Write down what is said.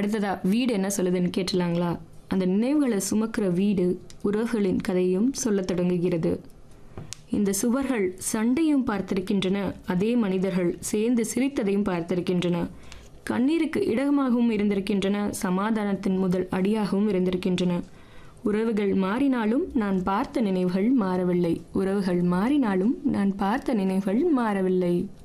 அடுத்ததா வீடு என்ன சொல்லுதுன்னு கேட்டலாங்களா? அந்த நினைவுகளை சுமக்கிற வீடு உறவுகளின் கதையும் சொல்லத் தொடங்குகிறது. இந்த சுவர்கள் சண்டையும் பார்த்திருக்கின்றன, அதே மனிதர்கள் சேர்ந்து சிரித்ததையும் பார்த்திருக்கின்றன. கண்ணீருக்கு இடமாகவும் இருந்திருக்கின்றன, சமாதானத்தின் முதல் அடியாகவும் இருந்திருக்கின்றன. உறவுகள் மாறினாலும் நான் பார்த்த நினைவுகள் மாறவில்லை. உறவுகள் மாறினாலும் நான் பார்த்த நினைவுகள் மாறவில்லை.